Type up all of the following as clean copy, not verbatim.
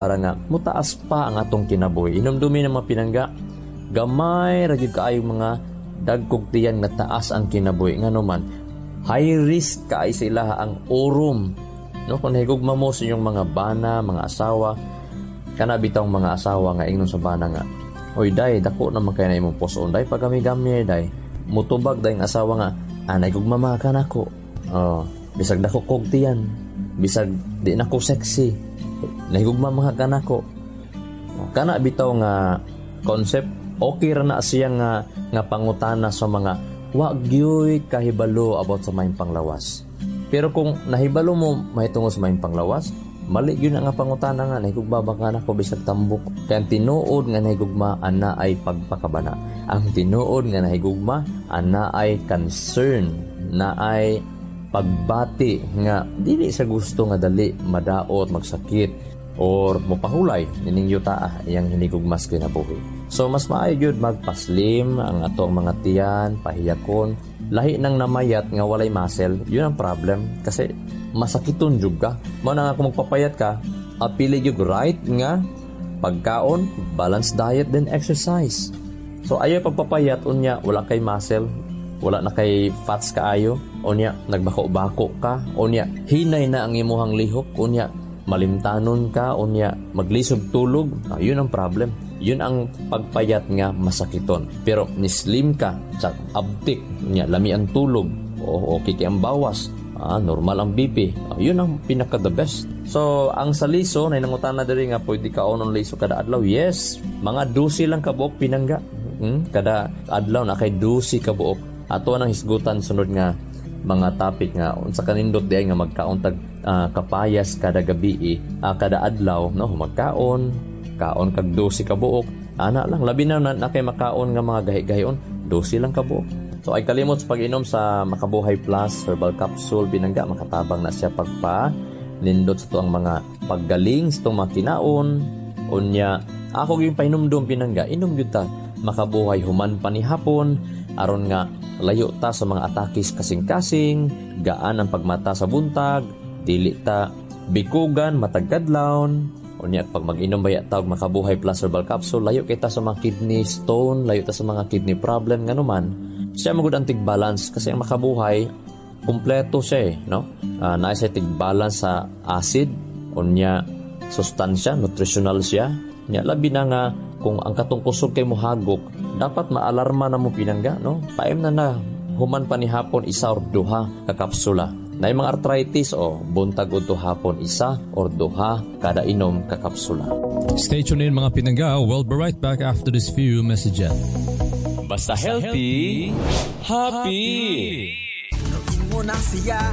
para nga mutaas pa ang atong kinabuhi. Inomdumi ng mga pinangga, gamay ra gyud kaayo mga dagkog tiyan nga taas ang kinabuhi. Ngano man, high risk kaay sila ang urom. No, kung higugma mo sa inyong mga bana, mga asawa, kana bitang mga asawa nga ingnon sa bana nga, oy day, dako naman kay na imong poson day, pagami-gami day, mutubag day ang asawa nga, anay gugmama ka nako. Bisag dako kog tiyan, bisag di nako sexy, nahigugma mga ka nako. Kana bitaw nga concept, okay ra na siya nga pangutana sa mga wa gyoy kahibalo about sa maayong panglawas. Pero kung nahibalo mo mahitungod sa maayong panglawas, mali yun nga pangutana nga, nahigugma ba ka nako bisag tambok. Kaya ang tinuod nga nahigugma, ana ay pagpakabana. Ang tinuod nga nahigugma, ana ay concern, na ay pagbati nga dili sa gusto nga dali madaot, magsakit, or mapahulay nining yuta iyang hinigugmas kinabuhi. So mas maayo gyud magpaslim ang atong mga tiyan, pahiyakon, lahi nang namayat nga walay muscle. Yun ang problem kasi masakiton jud ka. Mao na nga kung magpapayat ka, apili gyud right nga pagkaon, balanced diet, then exercise. So ayaw pagpapayat unya wala kay muscle, wala na kay fats kaayo, unya nagbako-bako ka, unya hinay na ang imuhang lihok, unya malimtanon ka, unya maglisod tulog. Yun ang problem. Yun ang pagpayat nga masakiton. Pero nislim ka, sa abtik, unya lami ang tulog, o kiki ang bawas, normal ang BP. Yun ang pinaka the best. So ang sa liso na nangutana diri nga pwede ka onon liso kada adlaw. Yes, mga 12 lang ka buok pinangga. Kada adlaw na kay 12 ka buok. Ato nang hisgutan sunod nga mga topic nga unsa kanindot diay nga magkauntag kapayas kada gabi, kada adlaw, no, magkaon kaon kag 12 ka buok. Ana lang labi na kay makaon nga mga gahi-gahion, 12 lang ka buok. So ay kalimot sa pag-inom sa Makabuhay Plus Herbal Capsule binangga, makatabang na siya pagpa nindot sa tuang mga paggaling sa mga kinaon. Unya ako gyud painumdum pinangga, inom gyud ta Makabuhay human pa ni hapon aron nga layo ta sa mga atakis kasing-kasing, gaan ang pagmata sa buntag, dili ta bikugan matag kadlawon. Unya pag mag-inom baya tawag Makabuhay Plus Herbal Capsule, layo kita sa mga kidney stone, layo ta sa mga kidney problem nga naman. Siya magud ang tig-balance kasi ang Makabuhay kumpleto siya, no? Naisa tig-balance sa acid, unya sustansya, nutritional siya. Nya labi na nga kung ang katong kusog kay mohagok, dapat maalarma na mo pinangga, no? Paim na human pa ni hapon isa or duha ka kapsula. Na yung mga arthritis buntag udto hapon isa or duha kada inom ka kapsula. Stay tuned in mga pinangga. We'll be right back after this few messages. Basta healthy, happy. Muna siya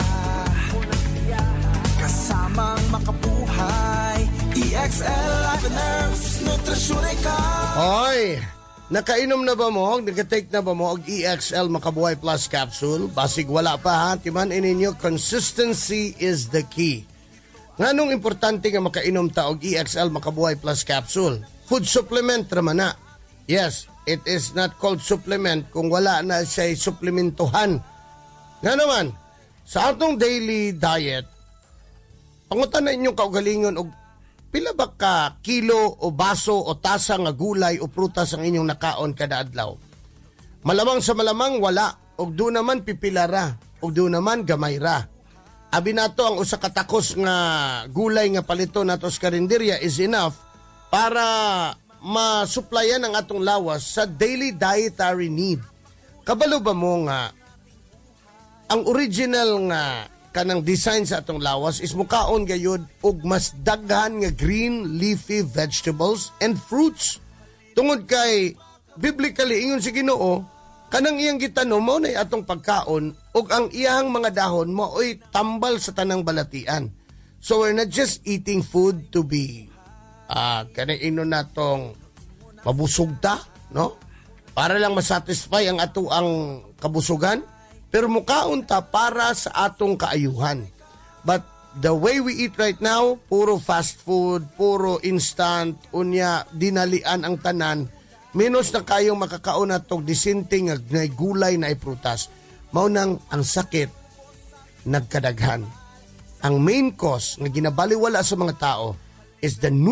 kasamang Makabuhay EXL Life and Herbs Nutrition ka. Hoy, nakainom na ba mo? Nag-take na ba mo og EXL Makabuhay Plus Capsule? Basig wala pa ha, timan ininyo, consistency is the key. Nganong importante nga makainom ta og EXL Makabuhay Plus Capsule? Food supplement raman na. Yes, it is not called supplement kung wala na siya suplementuhan. Nga naman, sa atong daily diet, pangutan na inyong kaugalingon og pila ba ka kilo o baso o tasa nga gulay o prutas ang inyong nakaon kada adlaw? Malamang sa malamang wala, og do naman pipilara, og do naman gamay ra. Abi nato ang usa ka takos nga gulay nga palito nato sa karinderya is enough para masuplayan ang atong lawas sa daily dietary need. Kabalo ba mo nga ang original nga kanang design sa atong lawas is mukaon gayud og mas daghan nga green leafy vegetables and fruits. Tungod kay biblically ingon si Ginoo, kanang iyang gitanom mao nay atong pagkaon ug ang iyang mga dahon maoy tambal sa tanang balatian. So we're not just eating food to be kanang inon natong mabusog ta, no? Para lang masatisfy ang ato ang kabusugan. Pero mukaon ta para sa atong kaayuhan. But the way we eat right now, puro fast food, puro instant, unya, dinalian ang tanan, minus na kayong makakaon na itong disinting na gulay na prutas. Maunang ang sakit, nagkadaghan. Ang main cause na ginabaliwala sa mga tao is the